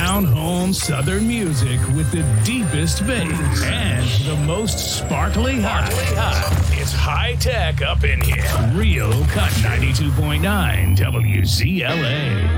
down home Southern music with the deepest bass and the most sparkly hot. It's high tech up in here. Real Cut 92.9 WZLA.